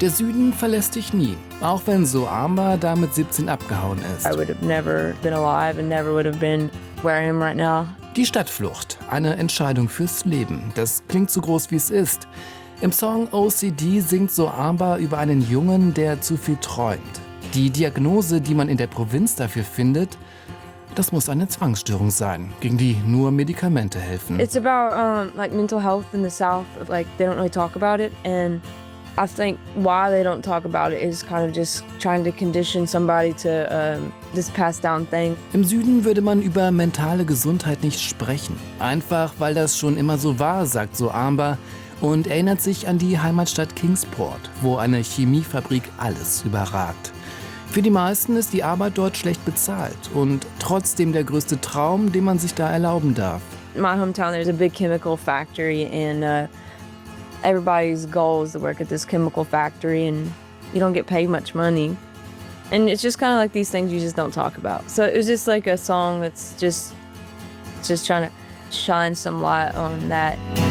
Der Süden verlässt dich nie, auch wenn So Amba da mit 17 abgehauen ist. I would have never been alive and never would have been where I am right now. Die Stadtflucht, eine Entscheidung fürs Leben. Das klingt so groß, wie es ist. Im Song OCD singt So Amba über einen Jungen, der zu viel träumt. Die Diagnose, die man in der Provinz dafür findet, das muss eine Zwangsstörung sein, gegen die nur Medikamente helfen. It's about like mental health in the South. Like they don't really talk about it, and I think why they don't talk about it is kind of just trying to condition somebody to this passed down thing. Im Süden würde man über mentale Gesundheit nicht sprechen. Einfach, weil das schon immer so war, sagt So Amba und erinnert sich an die Heimatstadt Kingsport, wo eine Chemiefabrik alles überragt. Für die meisten ist die Arbeit dort schlecht bezahlt und trotzdem der größte Traum, den man sich da erlauben darf. In my hometown, there's a big chemical factory, and everybody's goal is to work at this chemical factory, and you don't get paid much money. And it's just kind of like these things you just don't talk about. So it was just like a song that's just trying to shine some light on that.